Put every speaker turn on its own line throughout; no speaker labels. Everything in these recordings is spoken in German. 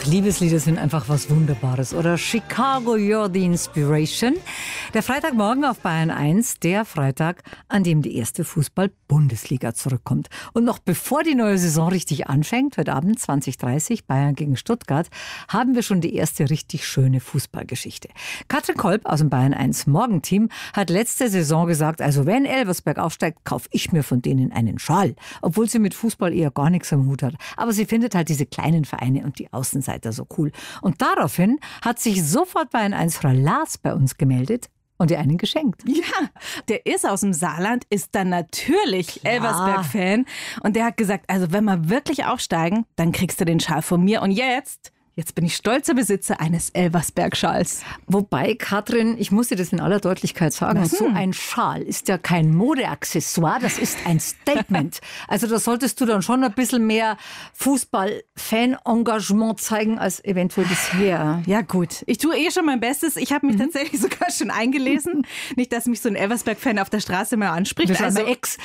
Liebeslieder sind einfach was Wunderbares. Oder Chicago, You're the Inspiration. Der Freitagmorgen auf Bayern 1, der Freitag, an dem die erste Fußball-Bundesliga zurückkommt. Und noch bevor die neue Saison richtig anfängt, heute Abend 20:30 Bayern gegen Stuttgart, haben wir schon die erste richtig schöne Fußballgeschichte. Katrin Kolb aus dem Bayern 1 Morgenteam hat letzte Saison gesagt, also wenn Elversberg aufsteigt, kaufe ich mir von denen einen Schal. Obwohl sie mit Fußball eher gar nichts am Hut hat. Aber sie findet halt diese kleinen Vereine und die Außenseiter so cool. Und daraufhin hat sich sofort Bayern 1 Frau Lars bei uns gemeldet und ihr einen geschenkt.
Ja, der ist aus dem Saarland, ist dann natürlich Elversberg-Fan. Und der hat gesagt, also wenn wir wirklich aufsteigen, dann kriegst du den Schal von mir. Und jetzt bin ich stolzer Besitzer eines Elversberg-Schals.
Wobei, Katrin, ich muss dir das in aller Deutlichkeit sagen, so ein Schal ist ja kein Modeaccessoire, das ist ein Statement. Also da solltest du dann schon ein bisschen mehr Fußball-Fan-Engagement zeigen als eventuell bisher.
Ja gut, ich tue schon mein Bestes. Ich habe mich tatsächlich sogar schon eingelesen. Nicht, dass mich so ein Elversberg-Fan auf der Straße mal anspricht.
Das ist also Ex.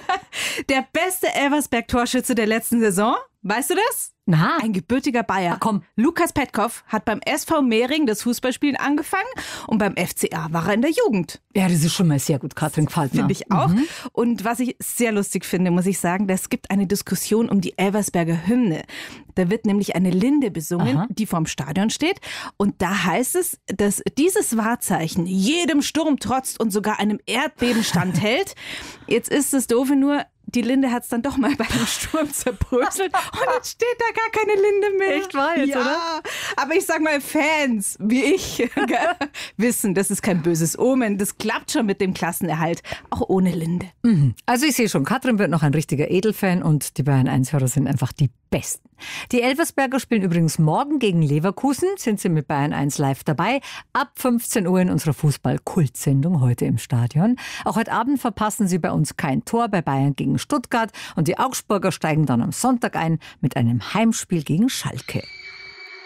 Der beste Elversberg-Torschütze der letzten Saison, weißt du das?
Na,
ein gebürtiger Bayer.
Komm.
Lukas Petkov hat beim SV Mehring das Fußballspielen angefangen und beim FCA war er in der Jugend.
Ja, das ist schon mal sehr gut, Katrin, gefällt mir.
Finde ich auch. Und was ich sehr lustig finde, muss ich sagen, es gibt eine Diskussion um die Elversberger Hymne. Da wird nämlich eine Linde besungen, die vorm Stadion steht. Und da heißt es, dass dieses Wahrzeichen jedem Sturm trotzt und sogar einem Erdbeben standhält. Jetzt ist das Doofe nur, die Linde hat es dann doch mal bei dem Sturm zerbröselt und jetzt steht da gar keine Linde mehr.
Echt wahr jetzt, oder?
Aber ich sag mal, Fans wie ich wissen, das ist kein böses Omen. Das klappt schon mit dem Klassenerhalt, auch ohne Linde.
Also ich sehe schon, Katrin wird noch ein richtiger Edelfan und die Bayern 1-Hörer sind einfach die Besten. Die Elversberger spielen übrigens morgen gegen Leverkusen, sind sie mit Bayern 1 live dabei, ab 15 Uhr in unserer Fußball-Kultsendung heute im Stadion. Auch heute Abend verpassen sie bei uns kein Tor bei Bayern gegen Stuttgart und die Augsburger steigen dann am Sonntag ein mit einem Heimspiel gegen Schalke.